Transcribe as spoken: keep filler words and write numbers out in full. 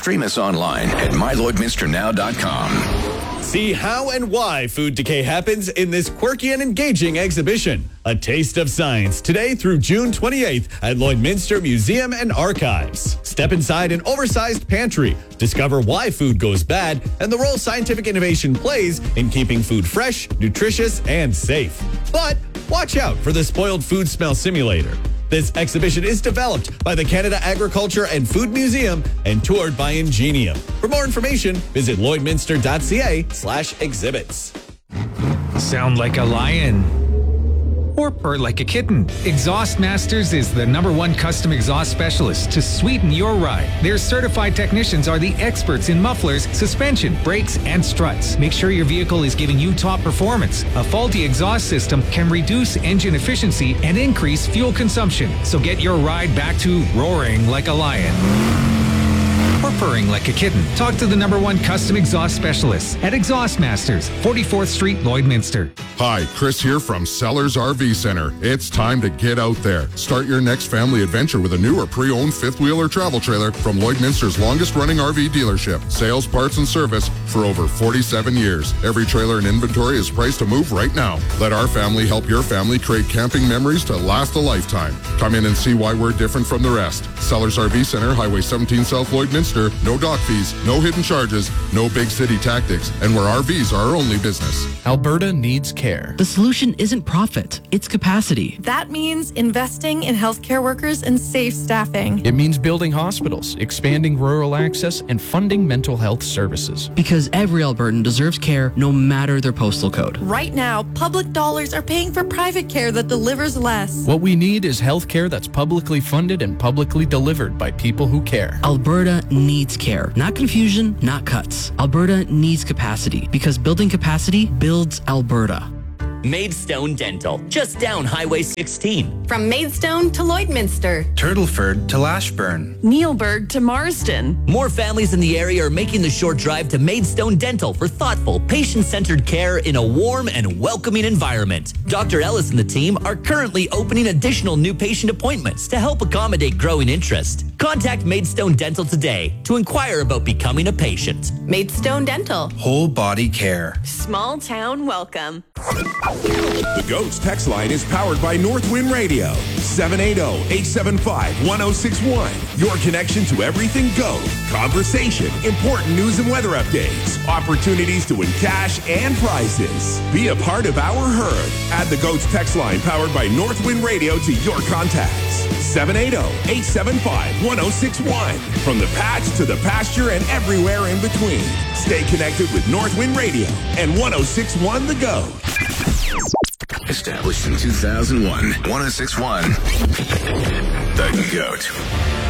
Stream us online at my lloydminster now dot com. See how and why food decay happens in this quirky and engaging exhibition. A Taste of Science, today through June twenty-eighth at Lloydminster Museum and Archives. Step inside an oversized pantry, discover why food goes bad, and the role scientific innovation plays in keeping food fresh, nutritious, and safe. But watch out for the spoiled food smell simulator. This exhibition is developed by the Canada Agriculture and Food Museum and toured by Ingenium. For more information, visit lloydminster.ca slash exhibits. Sound like a lion. Or purr like a kitten. Exhaust Masters is the number one custom exhaust specialist to sweeten your ride. Their certified technicians are the experts in mufflers, suspension, brakes, and struts. Make sure your vehicle is giving you top performance. A faulty exhaust system can reduce engine efficiency and increase fuel consumption. So get your ride back to roaring like a lion. Or purring like a kitten. Talk to the number one custom exhaust specialists at Exhaust Masters, forty-fourth Street, Lloydminster. Hi, Chris here from Sellers R V Center. It's time to get out there. Start your next family adventure with a new or pre-owned fifth wheel or travel trailer from Lloydminster's longest-running R V dealership. Sales, parts, and service for over forty-seven years. Every trailer in inventory is priced to move right now. Let our family help your family create camping memories to last a lifetime. Come in and see why we're different from the rest. Sellers R V Center, Highway seventeen South Lloydminster. No dock fees, no hidden charges, no big city tactics, and where R Vs are our only business. Alberta needs care. The solution isn't profit, it's capacity. That means investing in healthcare workers and safe staffing. It means building hospitals, expanding rural access, and funding mental health services. Because every Albertan deserves care no matter their postal code. Right now, public dollars are paying for private care that delivers less. What we need is health care that's publicly funded and publicly delivered by people who care. Alberta needs care. Not confusion, not cuts. Alberta needs capacity because building capacity builds Alberta. Maidstone Dental, just down Highway sixteen. From Maidstone to Lloydminster. Turtleford to Lashburn. Neilburg to Marsden. More families in the area are making the short drive to Maidstone Dental for thoughtful, patient-centered care in a warm and welcoming environment. Doctor Ellis and the team are currently opening additional new patient appointments to help accommodate growing interest. Contact Maidstone Dental today to inquire about becoming a patient. Maidstone Dental. Whole body care. Small town welcome. The GOATS text line is powered by Northwind Radio. seven eight zero, eight seven five, one zero six one. Your connection to everything GOAT. Conversation, important news and weather updates, opportunities to win cash and prizes. Be a part of our herd. Add the GOATS text line powered by Northwind Radio to your contacts. seven eight zero, eight seven five, one zero six one. From the patch to the pasture and everywhere in between. Stay connected with Northwind Radio and one zero six one The GOAT. Established in two thousand one, one oh six point one The GOAT.